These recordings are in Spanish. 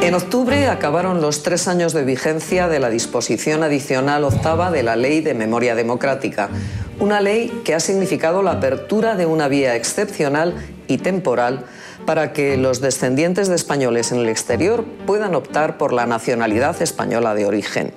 En octubre acabaron los 3 años de vigencia de la disposición adicional octava de la Ley de Memoria Democrática, una ley que ha significado la apertura de una vía excepcional y temporal para que los descendientes de españoles en el exterior puedan optar por la nacionalidad española de origen.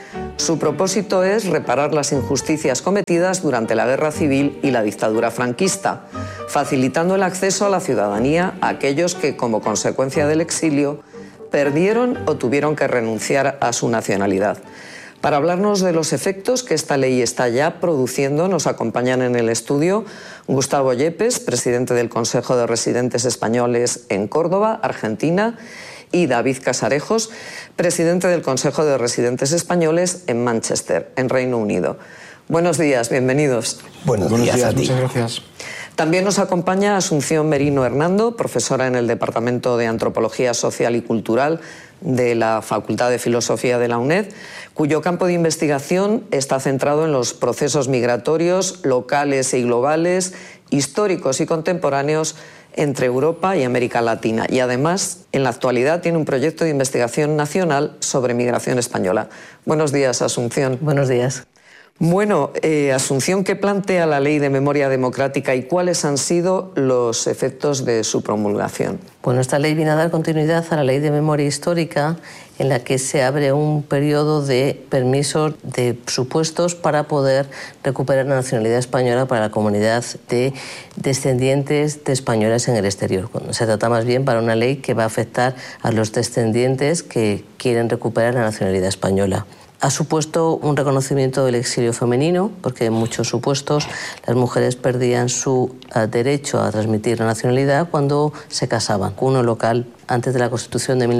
Su propósito es reparar las injusticias cometidas durante la Guerra Civil y la dictadura franquista, facilitando el acceso a la ciudadanía a aquellos que, como consecuencia del exilio, perdieron o tuvieron que renunciar a su nacionalidad. Para hablarnos de los efectos que esta ley está ya produciendo, nos acompañan en el estudio Gustavo Yepes, presidente del Consejo de Residentes Españoles en Córdoba, Argentina, y David Casarejos, presidente del Consejo de Residentes Españoles en Manchester, en Reino Unido. Buenos días, bienvenidos. Buenos días a ti. Muchas gracias. También nos acompaña Asunción Merino Hernando, profesora en el Departamento de Antropología Social y Cultural de la Facultad de Filosofía de la UNED, cuyo campo de investigación está centrado en los procesos migratorios locales y globales, históricos y contemporáneos entre Europa y América Latina. Y además, en la actualidad, tiene un proyecto de investigación nacional sobre migración española. Buenos días, Asunción. Buenos días. Bueno, Asunción, ¿qué plantea la Ley de Memoria Democrática y cuáles han sido los efectos de su promulgación? Bueno, esta ley viene a dar continuidad a la Ley de Memoria Histórica, en la que se abre un periodo de permisos de supuestos para poder recuperar la nacionalidad española para la comunidad de descendientes de españoles en el exterior. Se trata más bien para una ley que va a afectar a los descendientes que quieren recuperar la nacionalidad española. Ha supuesto un reconocimiento del exilio femenino, porque en muchos supuestos las mujeres perdían su derecho a transmitir la nacionalidad cuando se casaban con uno local antes de la Constitución de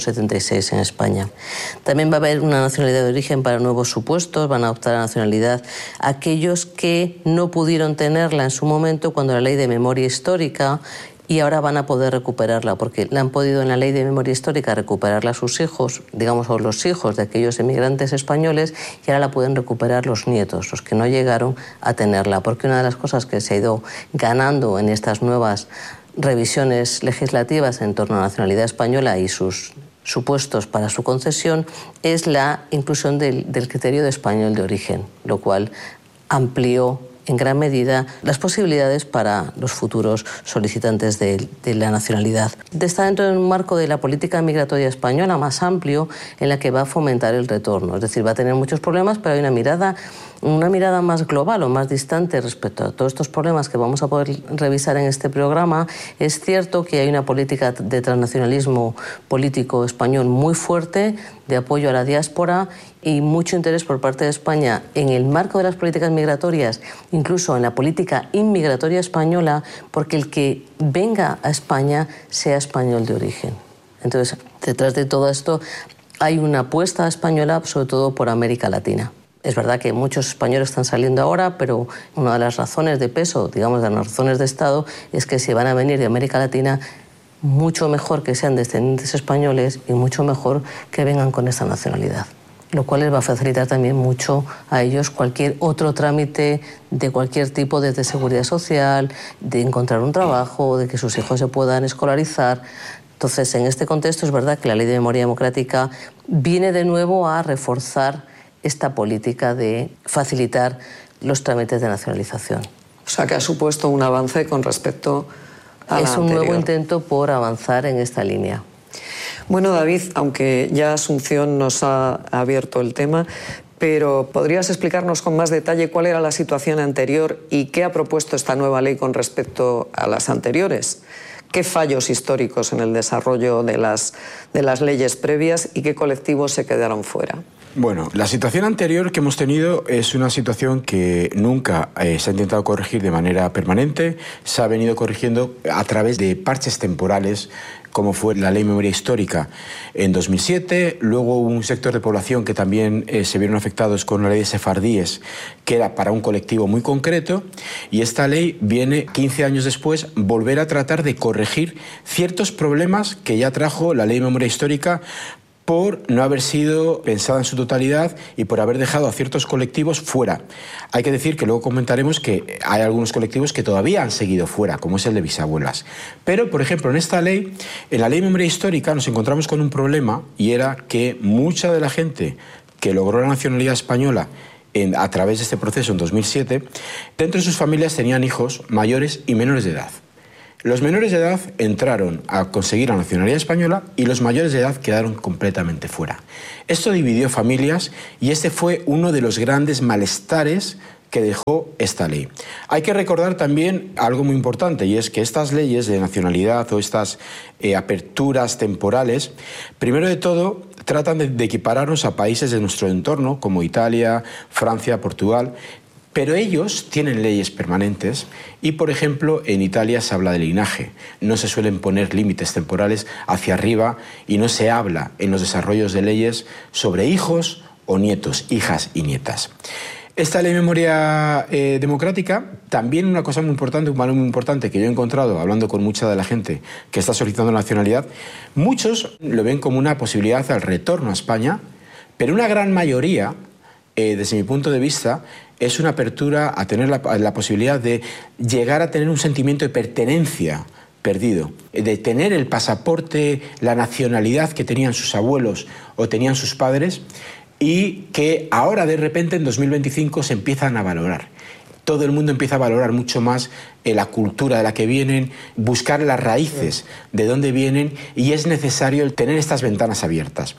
1976 en España. También va a haber una nacionalidad de origen para nuevos supuestos, van a optar a la nacionalidad aquellos que no pudieron tenerla en su momento cuando la Ley de Memoria Histórica, y ahora van a poder recuperarla, porque la han podido en la Ley de Memoria Histórica recuperarla a sus hijos, digamos, o los hijos de aquellos emigrantes españoles, y ahora la pueden recuperar los nietos, los que no llegaron a tenerla. Porque una de las cosas que se ha ido ganando en estas nuevas revisiones legislativas en torno a la nacionalidad española y sus supuestos para su concesión es la inclusión del criterio de español de origen, lo cual amplió en gran medida las posibilidades para los futuros solicitantes de la nacionalidad. Está dentro de un marco de la política migratoria española más amplio, en la que va a fomentar el retorno. Es decir, va a tener muchos problemas, pero hay una mirada más global o más distante respecto a todos estos problemas que vamos a poder revisar en este programa. Es cierto que hay una política de transnacionalismo político español muy fuerte, de apoyo a la diáspora y mucho interés por parte de España en el marco de las políticas migratorias, incluso en la política inmigratoria española, porque el que venga a España sea español de origen. Entonces, detrás de todo esto hay una apuesta española, sobre todo por América Latina. Es verdad que muchos españoles están saliendo ahora, pero una de las razones de peso, digamos, de las razones de Estado, es que si van a venir de América Latina, mucho mejor que sean descendientes españoles y mucho mejor que vengan con esta nacionalidad, lo cual les va a facilitar también mucho a ellos cualquier otro trámite de cualquier tipo, desde seguridad social, de encontrar un trabajo, de que sus hijos se puedan escolarizar. Entonces, en este contexto es verdad que la Ley de Memoria Democrática viene de nuevo a reforzar esta política de facilitar los trámites de nacionalización. O sea, que ha supuesto un avance con respecto a la anterior. Es un nuevo intento por avanzar en esta línea. Bueno, David, aunque ya Asunción nos ha abierto el tema, pero ¿podrías explicarnos con más detalle cuál era la situación anterior y qué ha propuesto esta nueva ley con respecto a las anteriores? ¿Qué fallos históricos en el desarrollo de las leyes previas y qué colectivos se quedaron fuera? Bueno, la situación anterior que hemos tenido es una situación que nunca se ha intentado corregir de manera permanente. Se ha venido corrigiendo a través de parches temporales, como fue la Ley de Memoria Histórica en 2007. Luego hubo un sector de población que también se vieron afectados con la Ley de Sefardíes, que era para un colectivo muy concreto. Y esta ley viene 15 años después volver a tratar de corregir ciertos problemas que ya trajo la Ley de Memoria Histórica por no haber sido pensada en su totalidad y por haber dejado a ciertos colectivos fuera. Hay que decir que luego comentaremos que hay algunos colectivos que todavía han seguido fuera, como es el de bisabuelas. Pero, por ejemplo, en esta ley, en la Ley de Memoria Histórica, nos encontramos con un problema, y era que mucha de la gente que logró la nacionalidad española a través de este proceso en 2007, dentro de sus familias tenían hijos mayores y menores de edad. Los menores de edad entraron a conseguir la nacionalidad española y los mayores de edad quedaron completamente fuera. Esto dividió familias y este fue uno de los grandes malestares que dejó esta ley. Hay que recordar también algo muy importante, y es que estas leyes de nacionalidad o estas aperturas temporales, primero de todo, tratan de equipararnos a países de nuestro entorno, como Italia, Francia, Portugal. Pero ellos tienen leyes permanentes y, por ejemplo, en Italia se habla de linaje. No se suelen poner límites temporales hacia arriba y no se habla en los desarrollos de leyes sobre hijos o nietos, hijas y nietas. Esta ley de memoria democrática, también una cosa muy importante, un valor muy importante que yo he encontrado hablando con mucha de la gente que está solicitando la nacionalidad, muchos lo ven como una posibilidad al retorno a España, pero una gran mayoría, desde mi punto de vista, es una apertura a tener la posibilidad de llegar a tener un sentimiento de pertenencia perdido, de tener el pasaporte, la nacionalidad que tenían sus abuelos o tenían sus padres y que ahora de repente en 2025 se empiezan a valorar. Todo el mundo empieza a valorar mucho más la cultura de la que vienen, buscar las raíces de dónde vienen, y es necesario tener estas ventanas abiertas.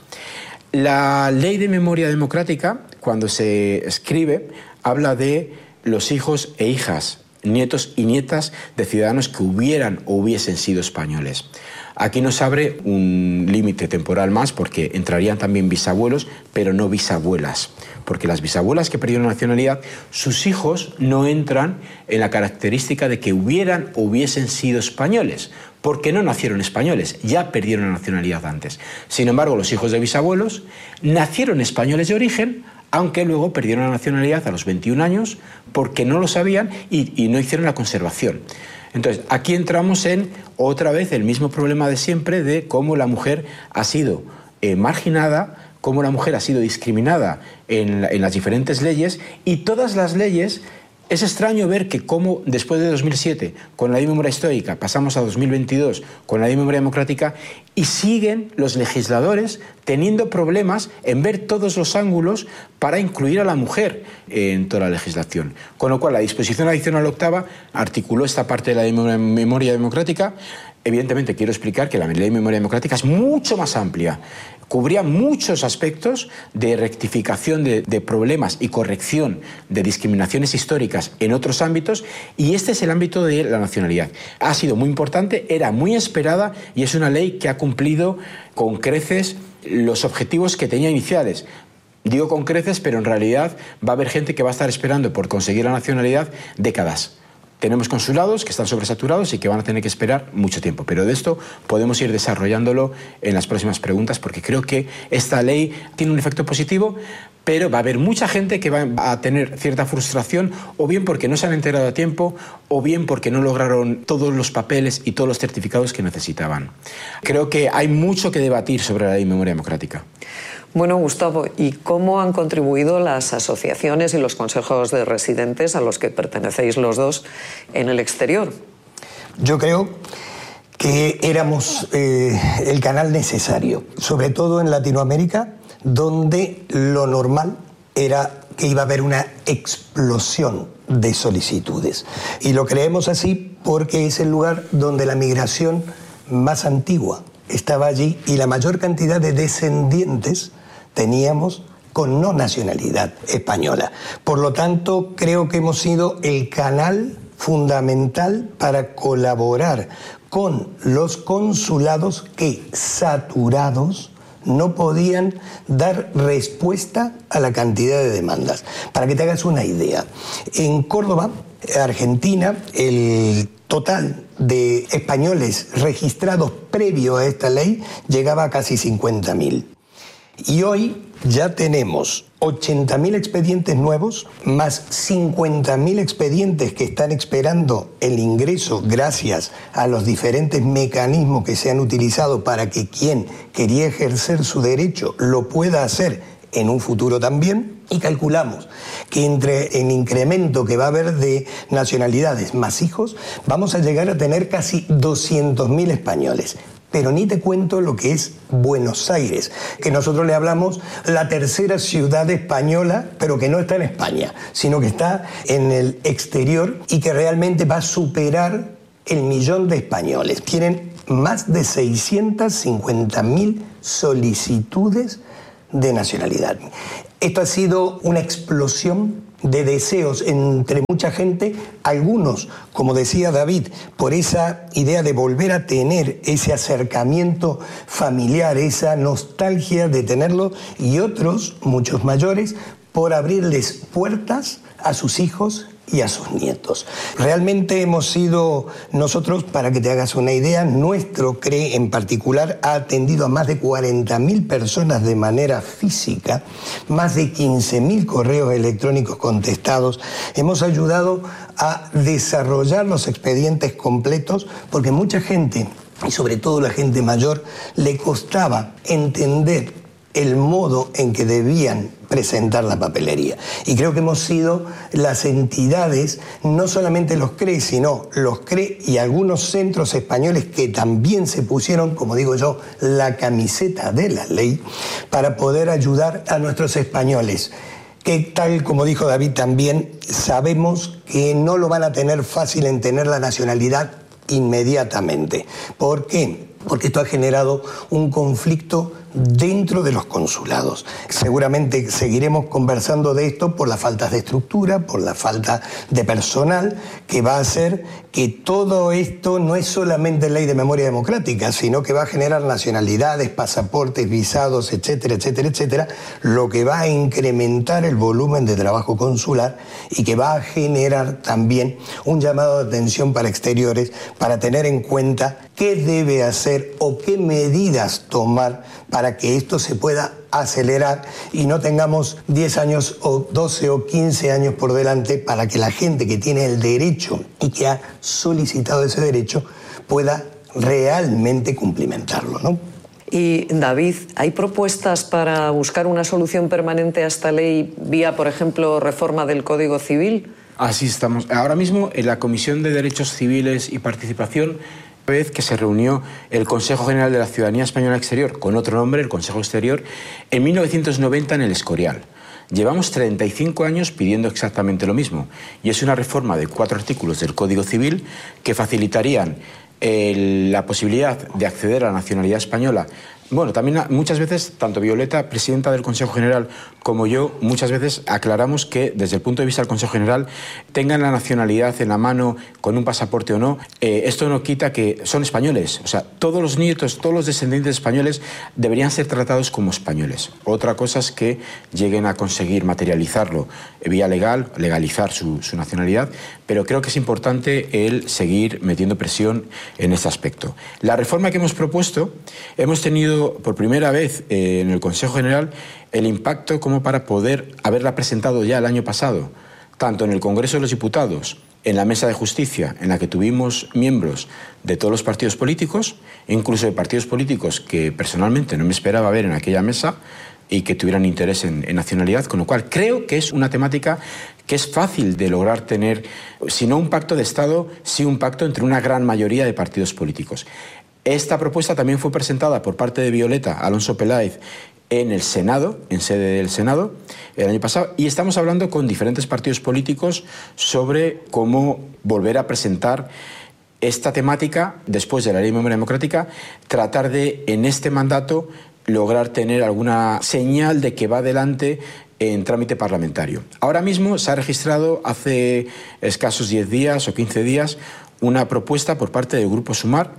La Ley de Memoria Democrática, cuando se escribe, habla de los hijos e hijas, nietos y nietas de ciudadanos que hubieran o hubiesen sido españoles. Aquí nos abre un límite temporal más, porque entrarían también bisabuelos, pero no bisabuelas. Porque las bisabuelas que perdieron la nacionalidad, sus hijos no entran en la característica de que hubieran o hubiesen sido españoles, porque no nacieron españoles, ya perdieron la nacionalidad antes. Sin embargo, los hijos de bisabuelos nacieron españoles de origen, aunque luego perdieron la nacionalidad a los 21 años porque no lo sabían y no hicieron la conservación. Entonces, aquí entramos en otra vez el mismo problema de siempre de cómo la mujer ha sido marginada, cómo la mujer ha sido discriminada en las diferentes leyes, y todas las leyes. Es extraño ver que cómo después de 2007, con la Ley de Memoria Histórica, pasamos a 2022 con la Ley de Memoria Democrática, y siguen los legisladores teniendo problemas en ver todos los ángulos para incluir a la mujer en toda la legislación. Con lo cual, la disposición adicional octava articuló esta parte de la Ley de Memoria Democrática. Evidentemente, quiero explicar que la Ley de Memoria Democrática es mucho más amplia. Cubría muchos aspectos de rectificación de problemas y corrección de discriminaciones históricas en otros ámbitos, y este es el ámbito de la nacionalidad. Ha sido muy importante, era muy esperada, y es una ley que ha cumplido con creces los objetivos que tenía iniciales. Digo con creces, pero en realidad va a haber gente que va a estar esperando por conseguir la nacionalidad décadas. Tenemos consulados que están sobresaturados y que van a tener que esperar mucho tiempo. Pero de esto podemos ir desarrollándolo en las próximas preguntas, porque creo que esta ley tiene un efecto positivo, pero va a haber mucha gente que va a tener cierta frustración, o bien porque no se han enterado a tiempo, o bien porque no lograron todos los papeles y todos los certificados que necesitaban. Creo que hay mucho que debatir sobre la Ley de Memoria Democrática. Bueno, Gustavo, ¿y cómo han contribuido las asociaciones y los consejos de residentes a los que pertenecéis los dos en el exterior? Yo creo que éramos el canal necesario, sobre todo en Latinoamérica, donde lo normal era que iba a haber una explosión de solicitudes. Y lo creemos así porque es el lugar donde la migración más antigua estaba allí, y la mayor cantidad de descendientes teníamos con no nacionalidad española. Por lo tanto, creo que hemos sido el canal fundamental para colaborar con los consulados que, saturados, no podían dar respuesta a la cantidad de demandas. Para que te hagas una idea, en Córdoba, Argentina, el total de españoles registrados previo a esta ley llegaba a casi 50.000. Y hoy ya tenemos 80.000 expedientes nuevos, más 50.000 expedientes que están esperando el ingreso gracias a los diferentes mecanismos que se han utilizado para que quien quería ejercer su derecho lo pueda hacer en un futuro también. Y calculamos que entre el incremento que va a haber de nacionalidades más hijos, vamos a llegar a tener casi 200.000 españoles. Pero ni te cuento lo que es Buenos Aires, que nosotros le hablamos la tercera ciudad española, pero que no está en España, sino que está en el exterior y que realmente va a superar el 1.000.000 de españoles. Tienen más de 650.000 solicitudes de nacionalidad. Esto ha sido una explosión de deseos entre mucha gente, algunos, como decía David, por esa idea de volver a tener ese acercamiento familiar, esa nostalgia de tenerlo, y otros, muchos mayores, por abrirles puertas a sus hijos y a sus nietos. Realmente hemos sido nosotros, para que te hagas una idea, nuestro CRE en particular ha atendido a más de 40.000 personas de manera física, más de 15.000 correos electrónicos contestados. Hemos ayudado a desarrollar los expedientes completos porque mucha gente, y sobre todo la gente mayor, le costaba entender el modo en que debían presentar la papelería. Y creo que hemos sido las entidades, no solamente los CRE, sino los CRE y algunos centros españoles que también se pusieron, como digo yo, la camiseta de la ley para poder ayudar a nuestros españoles, que tal como dijo David también, sabemos que no lo van a tener fácil en tener la nacionalidad inmediatamente. ¿Por qué? Porque esto ha generado un conflicto dentro de los consulados. Seguramente seguiremos conversando de esto por las faltas de estructura, por la falta de personal, que va a hacer que todo esto no es solamente ley de memoria democrática, sino que va a generar nacionalidades, pasaportes, visados, etcétera, etcétera, etcétera, lo que va a incrementar el volumen de trabajo consular y que va a generar también un llamado de atención para exteriores para tener en cuenta qué debe hacer o qué medidas tomar para que esto se pueda acelerar y no tengamos 10 años o 12 o 15 años por delante para que la gente que tiene el derecho y que ha solicitado ese derecho pueda realmente cumplimentarlo, ¿no? Y David, ¿hay propuestas para buscar una solución permanente a esta ley vía, por ejemplo, reforma del Código Civil? Así estamos. Ahora mismo en la Comisión de Derechos Civiles y Participación, vez que se reunió el Consejo General de la Ciudadanía Española Exterior, con otro nombre, el Consejo Exterior, en 1990 en el Escorial. Llevamos 35 años pidiendo exactamente lo mismo, y es una reforma de 4 artículos del Código Civil que facilitarían la posibilidad de acceder a la nacionalidad española. Bueno, también muchas veces, tanto Violeta, presidenta del Consejo General, como yo, muchas veces aclaramos que desde el punto de vista del Consejo General tengan la nacionalidad en la mano con un pasaporte o no. Esto no quita que son españoles. O sea, todos los nietos, todos los descendientes españoles deberían ser tratados como españoles. Otra cosa es que lleguen a conseguir materializarlo vía legal, legalizar su nacionalidad, pero creo que es importante el seguir metiendo presión en este aspecto. La reforma que hemos propuesto, hemos tenido por primera vez en el Consejo General el impacto como para poder haberla presentado ya el año pasado, tanto en el Congreso de los Diputados, en la Mesa de Justicia, en la que tuvimos miembros de todos los partidos políticos, incluso de partidos políticos que personalmente no me esperaba ver en aquella mesa y que tuvieran interés en nacionalidad, con lo cual creo que es una temática que es fácil de lograr tener, si no un pacto de Estado, sí un pacto entre una gran mayoría de partidos políticos. Esta propuesta también fue presentada por parte de Violeta Alonso Peláez en el Senado, en sede del Senado, el año pasado, y estamos hablando con diferentes partidos políticos sobre cómo volver a presentar esta temática después de la Ley de Memoria Democrática, tratar de, en este mandato, lograr tener alguna señal de que va adelante en trámite parlamentario. Ahora mismo se ha registrado hace escasos 10 días o 15 días una propuesta por parte del Grupo Sumar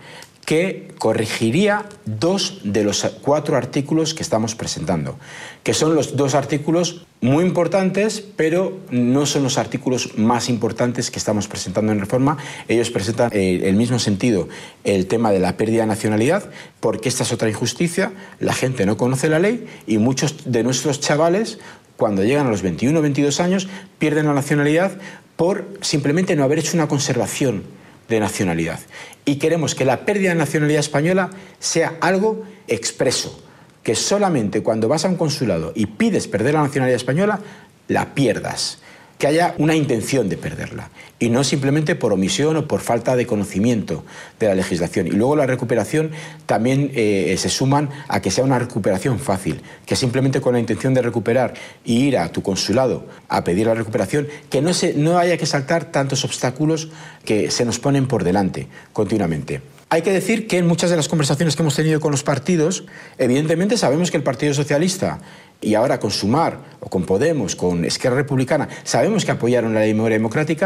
que corregiría 2 de los 4 artículos que estamos presentando, que son los 2 artículos muy importantes, pero no son los artículos más importantes que estamos presentando en reforma. Ellos presentan el mismo sentido, el tema de la pérdida de nacionalidad, porque esta es otra injusticia, la gente no conoce la ley y muchos de nuestros chavales, cuando llegan a los 21 o 22 años, pierden la nacionalidad por simplemente no haber hecho una conservación de nacionalidad. Y queremos que la pérdida de nacionalidad española sea algo expreso, que solamente cuando vas a un consulado y pides perder la nacionalidad española, la pierdas, que haya una intención de perderla y no simplemente por omisión o por falta de conocimiento de la legislación. Y luego la recuperación también se suman a que sea una recuperación fácil, que simplemente con la intención de recuperar y ir a tu consulado a pedir la recuperación, que no haya que saltar tantos obstáculos que se nos ponen por delante continuamente. Hay que decir que en muchas de las conversaciones que hemos tenido con los partidos, evidentemente sabemos que el Partido Socialista y ahora con Sumar o con Podemos, con Esquerra Republicana, sabemos que apoyaron la ley de memoria democrática,